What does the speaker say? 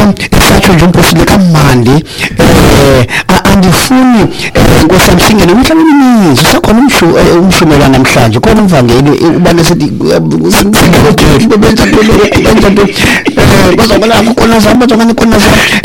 isatsho nje umpostile kamandi andifuni ngosamhlingene umhlabeni imizi usakhona umshumela namhlanje khona umvangeli ubane sithi singekho benza bazobona khona zabo bazobona khona zabo